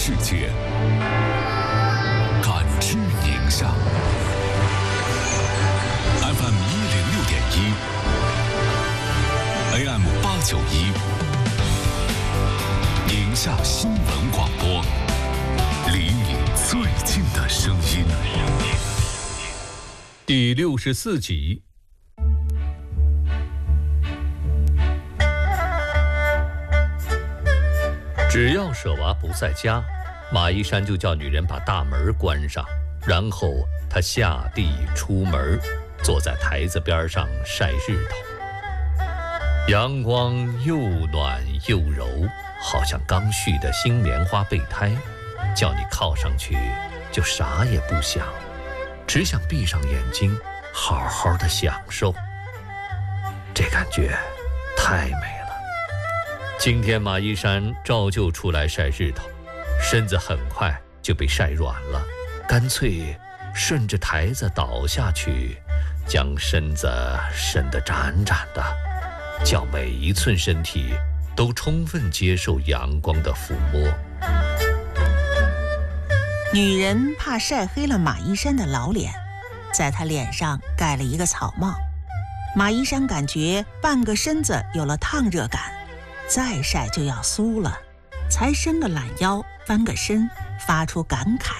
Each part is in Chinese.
世界，感知宁夏。FM 106.1 ，AM 891，宁夏新闻广播，离你最近的声音。 第64集。只要舍娃不在家，马一山就叫女人把大门关上，然后他下地出门，坐在台子边上晒日头。阳光又暖又柔，好像刚絮的新棉花被胎，叫你靠上去就啥也不想，只想闭上眼睛好好的享受。这感觉太美了。今天马一山照旧出来晒日头，身子很快就被晒软了，干脆顺着台子倒下去，将身子伸得展展的，叫每一寸身体都充分接受阳光的抚摸。 女人怕晒黑了马一山的老脸，在他脸上盖了一个草帽。马一山感觉半个身子有了烫热感，再晒就要酥了，才伸个懒腰，翻个身，发出感慨：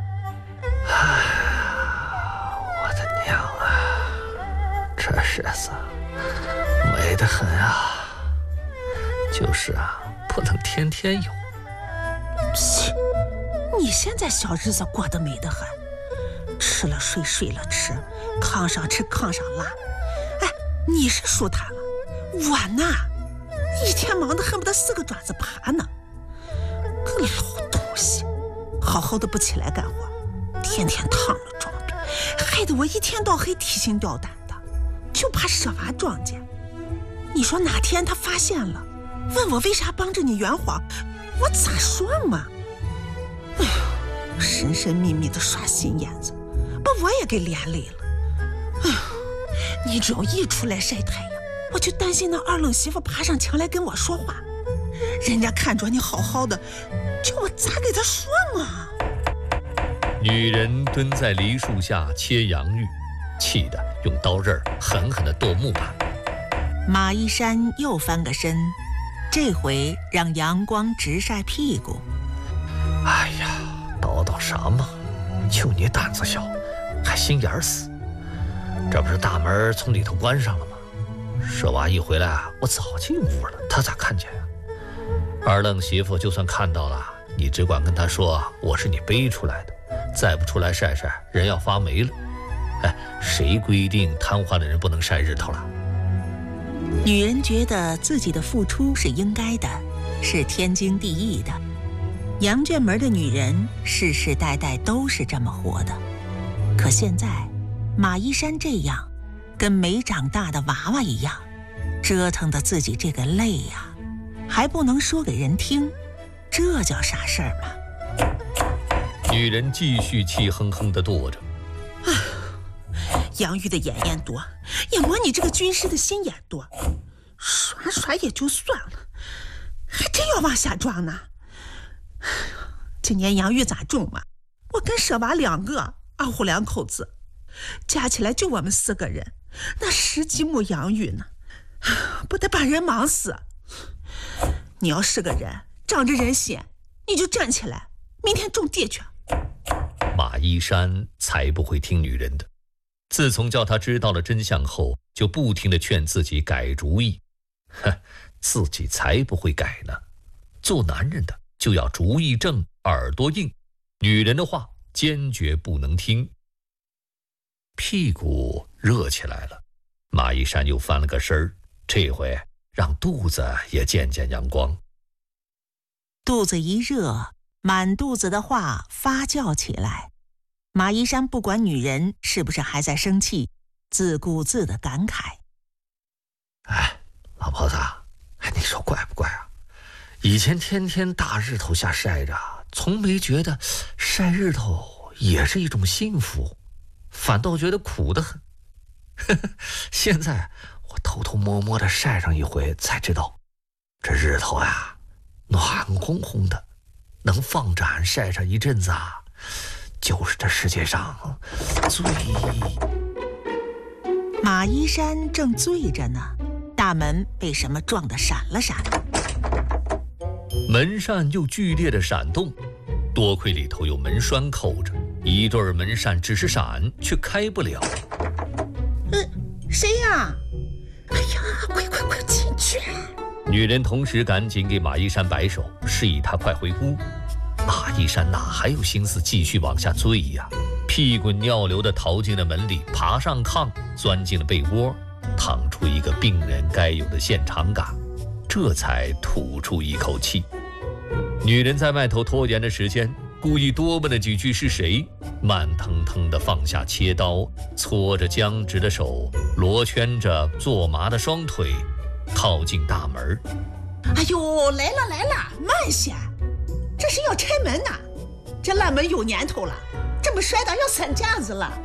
我的娘啊，这日子美得很啊！就是啊，不能天天有。 你现在小日子过得美得很，吃了睡，睡了吃，炕上吃炕上拉。哎，你是舒坦了，我呢，一天忙得恨不得4个爪子爬呢。个老东西，好好的不起来干活，天天烫了装逼，害得我一天到黑提心吊胆的，就怕舍娃撞见。你说哪天他发现了，问我为啥帮着你圆谎，我咋说嘛？哎呀，神神秘秘的耍心眼子，把我也给连累了。哎呀，你只要一出来晒太阳，我就担心那二愣媳妇爬上墙来跟我说话，人家看着你好好的，叫我咋给他说嘛？ 女人蹲在梨树下切洋芋，气得用刀刃狠狠地剁木板。 马一山又翻个身，这回让阳光直晒屁股。 哎呀，叨叨什么？就你胆子小，还心眼死。这不是大门从里头关上了吗？舍娃一回来，我早进屋了，他咋看见呀？二愣媳妇就算看到了，你只管跟他说我是你背出来的，再不出来晒晒，人要发霉了。哎，谁规定瘫痪的人不能晒日头了？ 女人觉得自己的付出是应该的，是天经地义的。杨卷门的女人世世代代都是这么活的，可现在马一山这样，跟没长大的娃娃一样，折腾的自己这个累呀，还不能说给人听，这叫啥事儿嘛？ 女人继续气哼哼地跺着。 杨玉的眼眼多，也没你这个军师的心眼多，耍耍也就算了，还真要往下装呢。今年杨玉咋种嘛？我跟舍娃2个，2户2口子，加起来就我们4个人，那10几亩杨玉呢，不得把人忙死。你要是个人长着人心，你就站起来，明天种地去。 马一山才不会听女人的，自从叫他知道了真相后，就不停地劝自己改主意。自己才不会改呢。做男人的就要主意正，耳朵硬，女人的话坚决不能听。屁股热起来了，马一山又翻了个身儿，这回让肚子也见见阳光。 肚子一热，满肚子的话发酵起来。马一山不管女人是不是还在生气，自顾自的感慨： 哎，老婆子，你说怪不怪啊？以前天天大日头下晒着，从没觉得晒日头也是一种幸福，反倒觉得苦得很。现在我偷偷摸摸的晒上一回，才知道这日头呀，暖烘烘的， 能放展晒上一阵子啊，就是这世界上最…… 马一山正醉着呢，大门被什么撞得闪了闪， 门扇又剧烈的闪动，多亏里头有门栓扣着，一对门扇只是闪，却开不了。 谁呀？哎呀，快进去！ 女人同时赶紧给马一山摆手，示意他快回屋。马一山哪还有心思继续往下坠呀？屁滚尿流地逃进了门里，爬上炕，钻进了被窝，淌出一个病人该有的现场感，这才吐出一口气。女人在外头拖延着时间，故意多问了几句是谁，慢腾腾地放下切刀，搓着僵直的手，罗圈着坐麻的双腿，靠近大门。 哎呦，来了，慢些，这是要拆门呢，这烂门有年头了，这么摔倒要散架子了。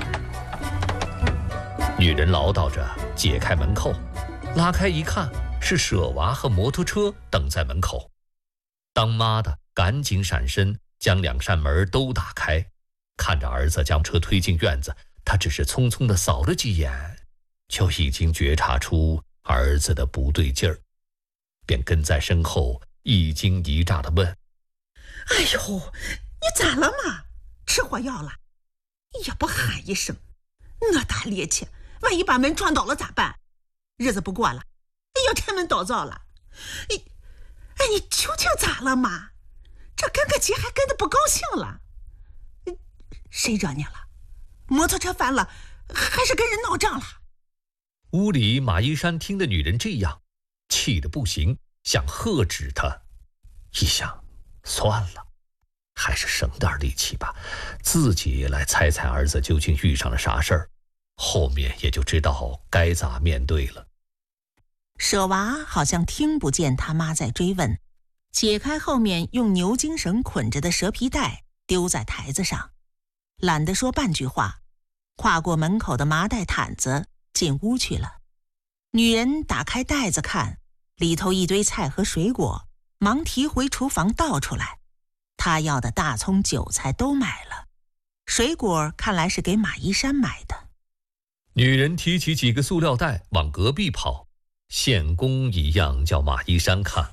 女人唠叨着解开门扣，拉开一看，是舍娃和摩托车等在门口。当妈的赶紧闪身，将两扇门都打开，看着儿子将车推进院子，他只是匆匆地扫了几眼，就已经觉察出儿子的不对劲儿，便跟在身后一惊一乍地问： 哎呦，你咋了嘛？吃火药了？也不喊一声，那大力气，万一把门撞倒了咋办？日子不过了，要拆门倒灶了。你究竟咋了嘛？这跟个急还跟得不高兴了。谁惹你了？摩托车翻了，还是跟人闹仗了？ 屋里马一山听得女人这样，气得不行，想喝止她，一想算了，还是省点力气吧，自己来猜猜儿子究竟遇上了啥事儿，后面也就知道该咋面对了。 舍娃好像听不见他妈在追问，解开后面用牛筋绳捆着的蛇皮袋，丢在台子上，懒得说半句话，跨过门口的麻袋毯子进屋去了。女人打开袋子看，里头一堆菜和水果，忙提回厨房倒出来。她要的大葱韭菜都买了，水果看来是给马一山买的。 女人提起几个塑料袋往隔壁跑，献功一样叫马一山看。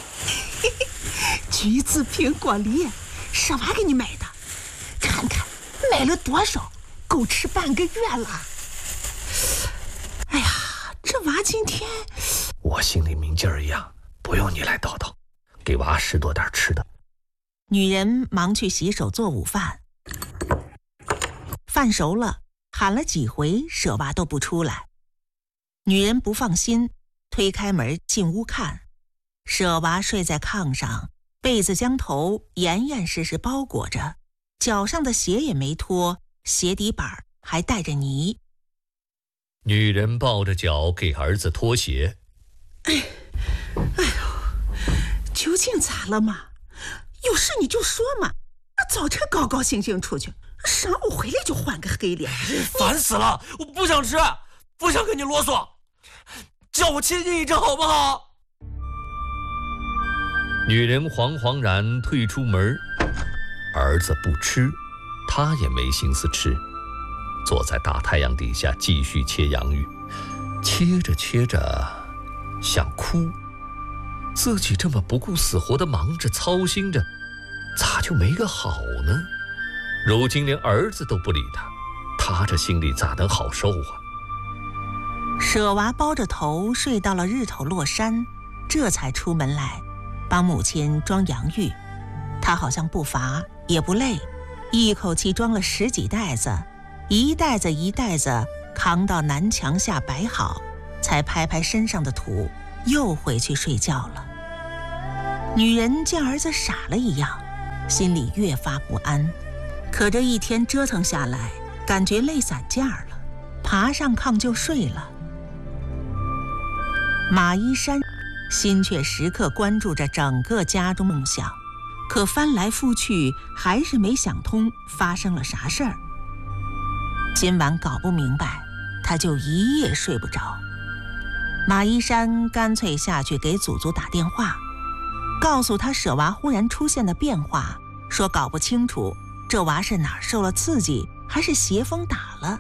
橘子、苹果、梨，舍娃给你买的，看看买了多少，够吃半个月了。哎呀，这娃今天…… 我心里明镜儿一样，不用你来叨叨，给娃拾掇点吃的。 女人忙去洗手做午饭，饭熟了，喊了几回，舍娃都不出来。女人不放心，推开门进屋看，舍娃睡在炕上，被子将头严严实实包裹着，脚上的鞋也没脱，鞋底板还带着泥。 女人抱着脚给儿子脱鞋。 哎呦，究竟咋了嘛？有事你就说嘛，早晨高高兴兴出去，上午回来就换个黑脸。 烦死了，我不想吃，不想跟你啰嗦，叫我亲你一阵好不好？ 女人惶惶然退出门，儿子不吃，他也没心思吃，坐在大太阳底下继续切洋芋，切着切着想哭，自己这么不顾死活的忙着操心着，咋就没个好呢？如今连儿子都不理他这心里咋能好受啊？ 舍娃包着头睡到了日头落山，这才出门来帮母亲装洋芋。他好像不乏也不累，一口气装了10几袋子，一袋子一袋子扛到南墙下摆好，才拍拍身上的土，又回去睡觉了。女人见儿子傻了一样，心里越发不安，可这一天折腾下来，感觉累散架了，爬上炕就睡了。马一山心却时刻关注着整个家中梦想，可翻来覆去还是没想通发生了啥事儿。今晚搞不明白，他就一夜睡不着。马一山干脆下去给祖祖打电话， 告诉他舍娃忽然出现的变化，说搞不清楚这娃是哪儿受了刺激，还是邪风打了。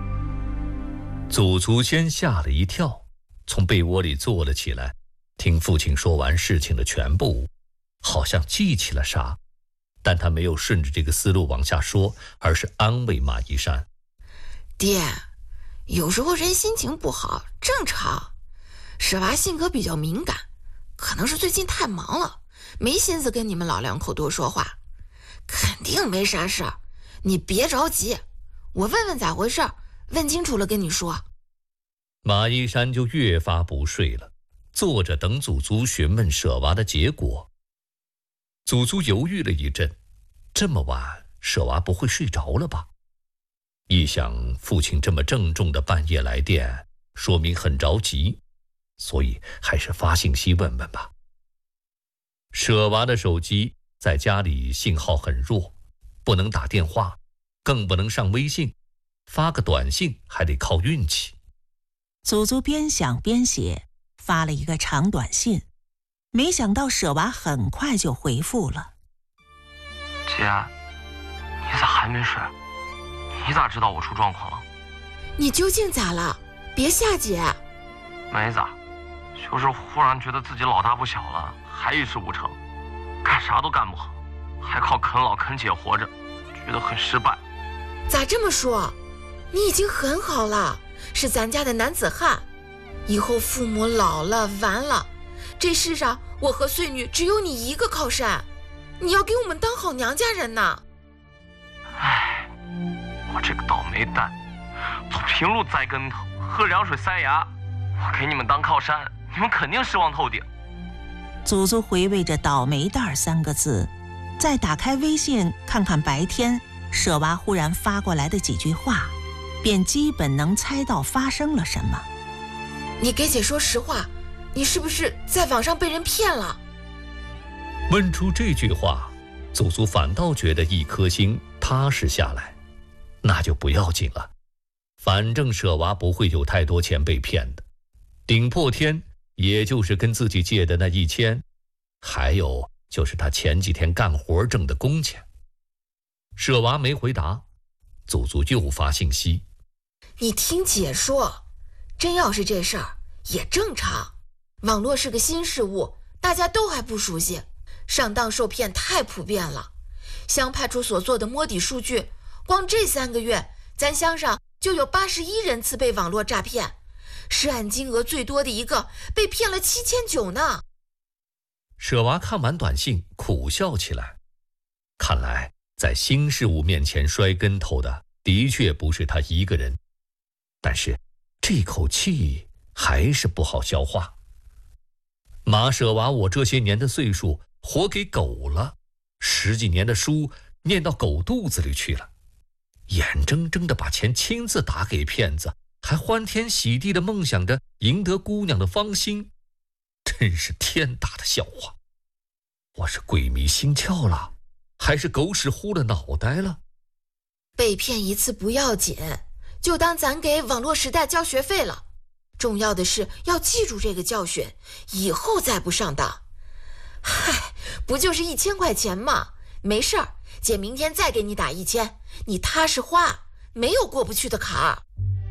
祖祖先吓了一跳，从被窝里坐了起来，听父亲说完事情的全部，好像记起了啥，但他没有顺着这个思路往下说，而是安慰马一山： 爹，有时候人心情不好正常，舍娃性格比较敏感，可能是最近太忙了，没心思跟你们老两口多说话，肯定没啥事儿，你别着急，我问问咋回事，问清楚了跟你说。 马一山就越发不睡了，坐着等祖祖询问舍娃的结果。祖祖犹豫了一阵，这么晚舍娃不会睡着了吧？一想父亲这么郑重的半夜来电，说明很着急，所以还是发信息问问吧。舍娃的手机在家里信号很弱，不能打电话，更不能上微信，发个短信还得靠运气。 祖祖边想边写，发了一个长短信，没想到舍娃很快就回复了： 姐，你咋还没睡？你咋知道我出状况了？ 你究竟咋了？别吓姐。 没咋，就是忽然觉得自己老大不小了，还一事无成，干啥都干不好，还靠啃老啃姐活着，觉得很失败。 咋这么说？你已经很好了，是咱家的男子汉，以后父母老了完了，这世上我和孙女只有你一个靠山，你要给我们当好娘家人呐。 唉，我这个倒霉蛋，走平路栽跟头，喝凉水塞牙，我给你们当靠山，你们肯定失望透顶。 祖祖回味着倒霉蛋3个字，再打开微信看看白天舍娃忽然发过来的几句话，便基本能猜到发生了什么。 你给姐说实话，你是不是在网上被人骗了？ 问出这句话，祖祖反倒觉得一颗心踏实下来。那就不要紧了，反正舍娃不会有太多钱被骗的，顶破天也就是跟自己借的那1000，还有就是他前几天干活挣的工钱。舍娃没回答，祖祖又发信息： 你听姐说，真要是这事儿也正常，网络是个新事物，大家都还不熟悉，上当受骗太普遍了。乡派出所做的摸底数据，光这3个月咱乡上就有81人次被网络诈骗，涉案金额最多的一个被骗了7900呢。 舍娃看完短信苦笑起来，看来在新事物面前摔跟头的的确不是他一个人，但是这口气还是不好消化。马舍娃我这些年的岁数活给狗了，10几年的书念到狗肚子里去了，眼睁睁地把钱亲自打给骗子，还欢天喜地地梦想着赢得姑娘的芳心，真是天大的笑话。我是鬼迷心窍了，还是狗屎糊了脑袋了？ 被骗一次不要紧，就当咱给网络时代交学费了。重要的是要记住这个教训，以后再不上当。嗨，不就是1000块钱吗？没事儿，姐明天再给你打1000，你踏实花，没有过不去的坎儿。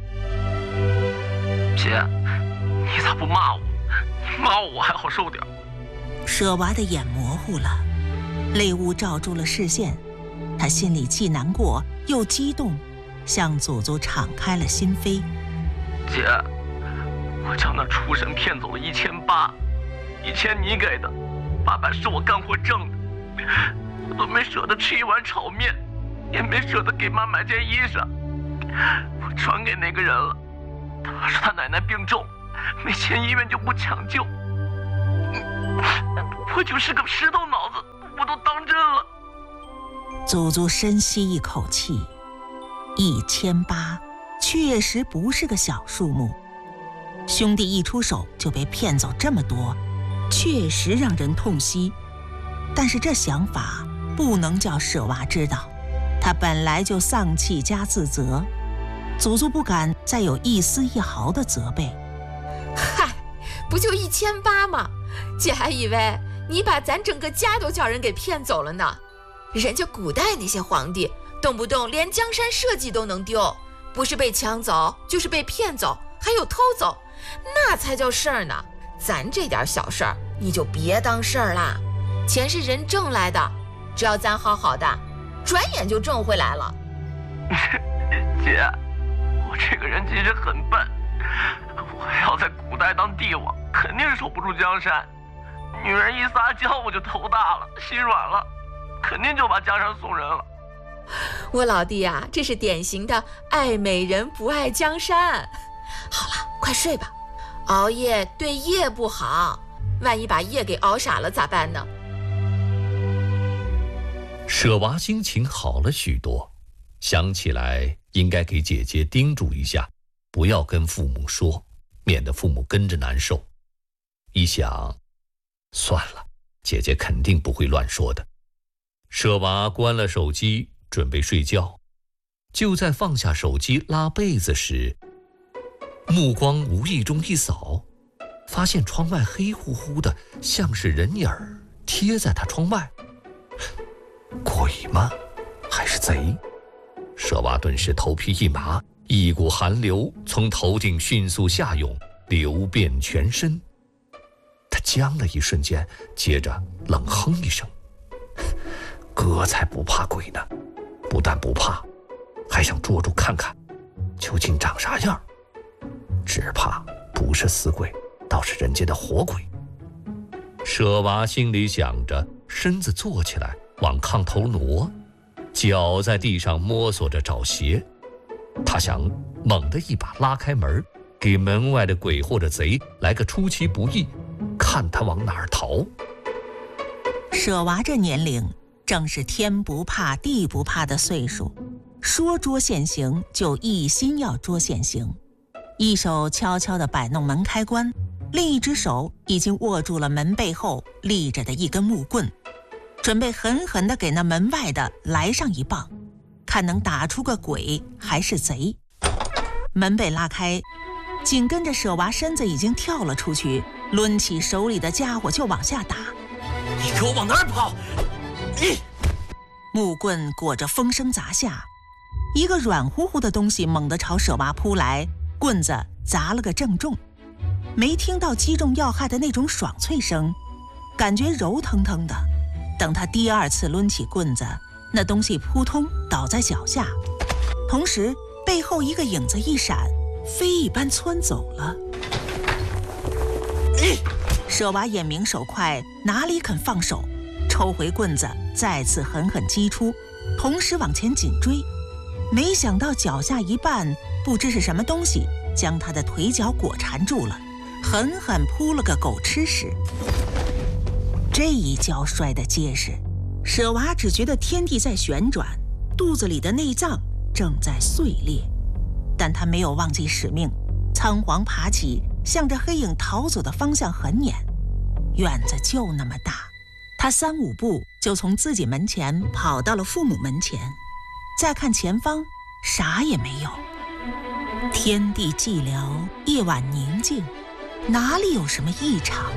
姐，你咋不骂我？骂我还好受点。 舍娃的眼模糊了，泪雾罩住了视线，他心里既难过又激动，向祖祖敞开了心扉。 姐，我将那畜生骗走了1800，1000你给的，800是我干活挣的，我都没舍得吃一碗炒面，也没舍得给妈买件衣裳，我传给那个人了，他说他奶奶病重，没钱医院就不抢救，我就是个石头脑子，我都当真了。 祖祖深吸一口气，1800确实不是个小数目，兄弟一出手就被骗走这么多，确实让人痛惜。但是这想法不能叫舍娃知道，他本来就丧气加自责，祖祖不敢再有一丝一毫的责备。 嗨，不就1800吗？姐还以为你把咱整个家都叫人给骗走了呢。人家古代那些皇帝，动不动连江山社稷都能丢，不是被抢走，就是被骗走，还有偷走，那才叫事儿呢。咱这点小事儿，你就别当事儿啦。钱是人挣来的，只要咱好好的，转眼就挣回来了。 姐，我这个人其实很笨，我要在古代当帝王，肯定守不住江山。女人一撒娇我就头大了，心软了，肯定就把江山送人了。 我老弟啊，这是典型的爱美人不爱江山。好了，快睡吧，熬夜对夜不好，万一把夜给熬傻了咋办呢？ 舍娃心情好了许多，想起来应该给姐姐叮嘱一下，不要跟父母说，免得父母跟着难受。一想，算了，姐姐肯定不会乱说的。舍娃关了手机，准备睡觉。就在放下手机拉被子时，目光无意中一扫，发现窗外黑乎乎的，像是人影儿贴在他窗外。鬼吗？还是贼？舍娃顿时头皮一麻，一股寒流从头顶迅速下涌，流遍全身。他僵了一瞬间，接着冷哼一声：“哥才不怕鬼呢，不但不怕，还想捉住看看，究竟长啥样。只怕不是死鬼，倒是人间的活鬼。”舍娃心里想着，身子坐起来，往炕头挪，脚在地上摸索着找鞋。他想猛地一把拉开门，给门外的鬼或者贼来个出其不意，看他往哪儿逃。 舍娃这年龄正是天不怕地不怕的岁数，说捉现行就一心要捉现行，一手悄悄地摆弄门开关，另一只手已经握住了门背后立着的一根木棍，准备狠狠地给那门外的来上一棒，看能打出个鬼还是贼。门被拉开，紧跟着舍娃身子已经跳了出去，抡起手里的家伙就往下打。 你给我往哪儿跑？你！ 木棍裹着风声砸下，一个软乎乎的东西猛地朝舍娃扑来，棍子砸了个正中。没听到击中要害的那种爽脆声，感觉柔腾腾的。等他第二次抡起棍子，那东西扑通倒在脚下，同时背后一个影子一闪，飞一般窜走了。舍娃眼明手快，哪里肯放手，抽回棍子，再次狠狠击出，同时往前紧追。没想到脚下一绊，不知是什么东西将他的腿脚裹缠住了，狠狠扑了个狗吃屎。这一跤摔得结实，舍娃只觉得天地在旋转，肚子里的内脏正在碎裂，但他没有忘记使命，仓皇爬起，向着黑影逃走的方向狠撵。院子就那么大，他3、5步就从自己门前跑到了父母门前，再看前方，啥也没有。天地寂寥，夜晚宁静，哪里有什么异常？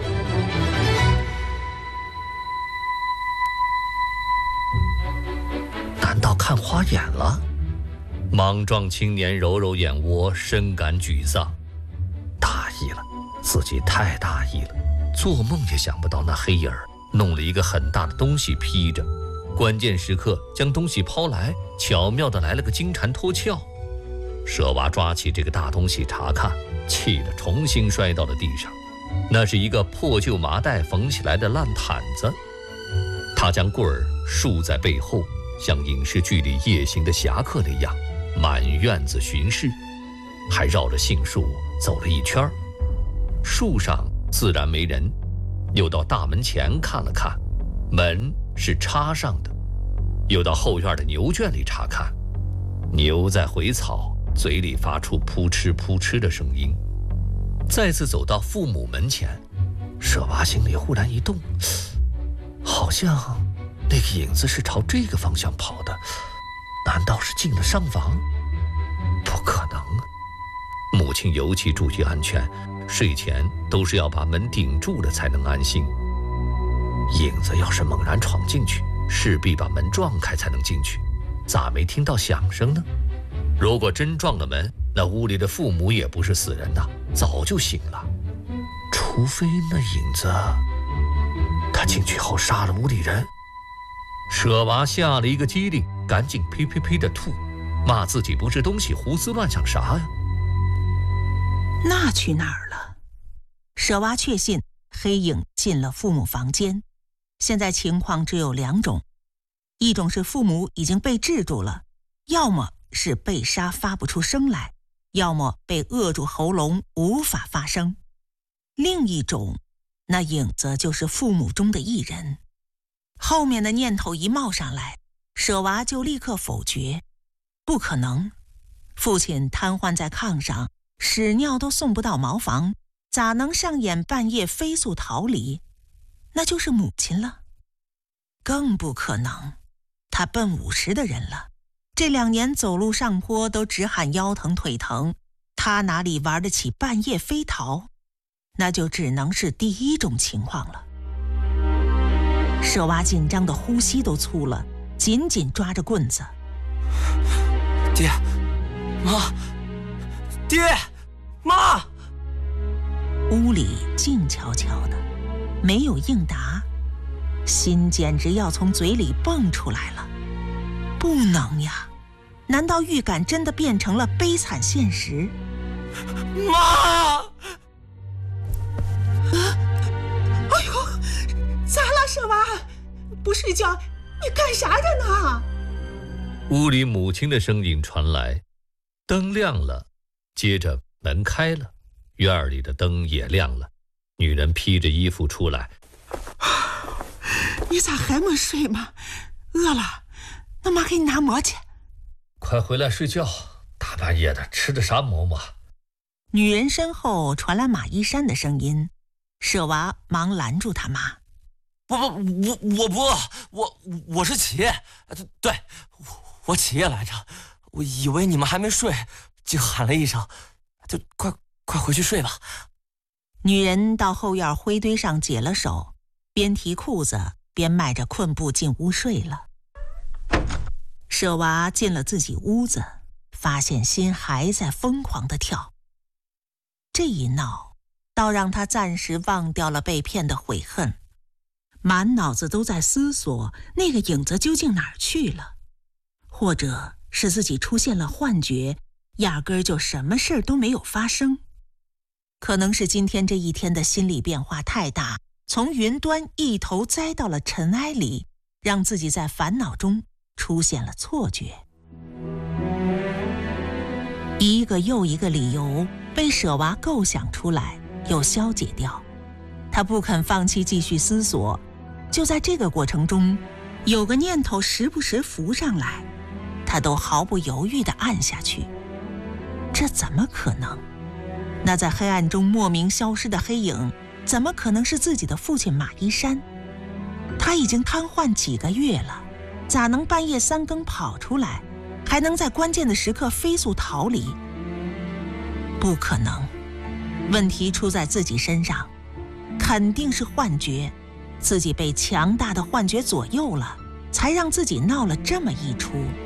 难道看花眼了？莽撞青年揉揉眼窝，深感沮丧。大意了，自己太大意了，做梦也想不到那黑影儿弄了一个很大的东西披着，关键时刻将东西抛来，巧妙地来了个金蝉脱壳。舍娃抓起这个大东西查看，气得重新摔到了地上。那是一个破旧麻袋缝起来的烂毯子。他将棍儿竖在背后，像影视剧里夜行的侠客那样满院子巡视，还绕着杏树走了一圈。树上自然没人，又到大门前看了看，门是插上的。又到后院的牛圈里查看，牛在回草，嘴里发出扑哧扑哧的声音。再次走到父母门前，舍娃心里忽然一动，好像那个影子是朝这个方向跑的，难道是进了上房？不可能啊！母亲尤其注意安全，睡前都是要把门顶住了才能安心。 影子要是猛然闯进去，势必把门撞开才能进去，咋没听到响声呢？如果真撞了门，那屋里的父母也不是死人呐，早就醒了。除非那影子他进去后杀了屋里人。舍娃吓了一个机灵，赶紧呸呸呸的吐，骂自己不是东西，胡思乱想啥呀？ 那去哪儿了？舍娃确信黑影进了父母房间。现在情况只有2种，一种是父母已经被制住了，要么是被杀发不出声来，要么被扼住喉咙无法发声。另一种，那影子就是父母中的一人。后面的念头一冒上来，舍娃就立刻否决，不可能。父亲瘫痪在炕上，屎尿都送不到茅房，咋能上演半夜飞速逃离？那就是母亲了。更不可能，他奔50的人了，这2年走路上坡都直喊腰疼腿疼，他哪里玩得起半夜飞逃？那就只能是第一种情况了。舍娃紧张的呼吸都粗了，紧紧抓着棍子。 爹，妈，爹，妈！ 屋里静悄悄的，没有应答，心简直要从嘴里蹦出来了。不能呀，难道预感真的变成了悲惨现实？ 妈！ 哎呦，咋了，舍娃？不睡觉，你干啥着呢？ 屋里母亲的声音传来，灯亮了，接着门开了，院里的灯也亮了，女人披着衣服出来。 你咋还没睡吗？饿了，那妈给你拿馍去。 快回来睡觉，大半夜的吃的啥馍馍？ 女人身后传来马一山的声音，舍娃忙拦住他妈。 我是起夜，对，我起夜来着，我以为你们还没睡，就喊了一声，就快回去睡吧。 女人到后院灰堆上解了手，边提裤子边迈着困步进屋睡了。舍娃进了自己屋子，发现心还在疯狂地跳。这一闹，倒让他暂时忘掉了被骗的悔恨，满脑子都在思索那个影子究竟哪儿去了，或者是自己出现了幻觉，压根儿就什么事儿都没有发生。可能是今天这一天的心理变化太大，从云端一头栽到了尘埃里，让自己在烦恼中出现了错觉。一个又一个理由被舍娃构想出来，又消解掉。他不肯放弃继续思索，就在这个过程中，有个念头时不时浮上来，他都毫不犹豫地按下去。这怎么可能？那在黑暗中莫名消失的黑影，怎么可能是自己的父亲马一山？他已经瘫痪几个月了，咋能半夜3更跑出来，还能在关键的时刻飞速逃离？不可能，问题出在自己身上，肯定是幻觉，自己被强大的幻觉左右了，才让自己闹了这么一出。